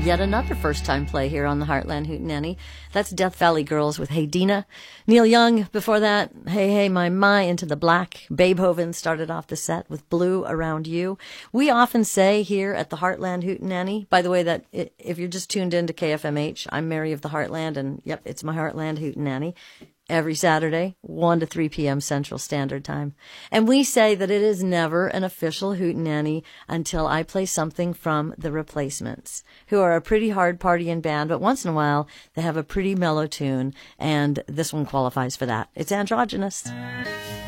yet another first-time play here on the Heartland Hootenanny. That's Death Valley Girls with Hey Dina. Neil Young, before that, Hey Hey My, Into the Black. Beethoven started off the set with Blue Around You. We often say here at the Heartland Hootenanny, by the way, that if you're just tuned in to KFMH, I'm Mary of the Heartland, and yep, it's my Heartland Hootenanny. Every Saturday, 1 to 3 p.m. Central Standard Time. And we say that it is never an official Hootenanny until I play something from The Replacements, who are a pretty hard partying band, but once in a while they have a pretty mellow tune, and this one qualifies for that. It's androgynous.